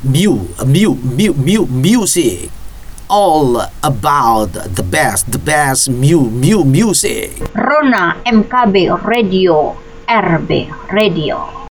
Music. All about the best music. Rona MKB Radio, RB Radio.